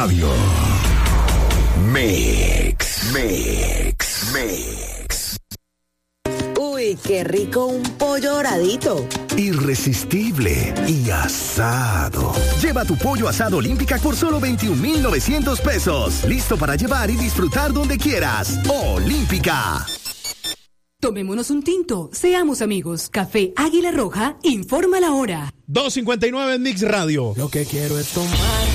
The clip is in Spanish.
Radio Mix. Uy, qué rico un pollo doradito. Irresistible y asado. Lleva tu pollo asado Olímpica por solo 21,900 pesos. Listo para llevar y disfrutar donde quieras. Olímpica. Tomémonos un tinto, seamos amigos. Café Águila Roja informa la hora. 2:59 en Mix Radio. Lo que quiero es tomar